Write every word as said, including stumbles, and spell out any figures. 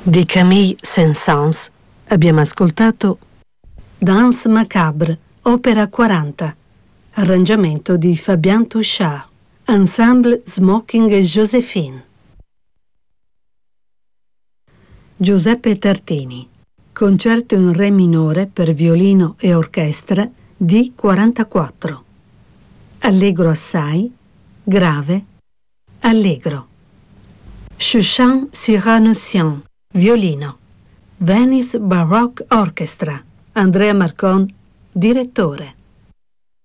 Di Camille Saint-Saëns abbiamo ascoltato Danse macabre, opera quaranta, arrangiamento di Fabien Touchard, Ensemble Smoking e Joséphine. Giuseppe Tartini, concerto in re minore per violino e orchestra D quarantaquattro. Allegro assai, grave, allegro. Chouchan Cyranessian, violino. Venice Baroque Orchestra, Andrea Marcon, direttore.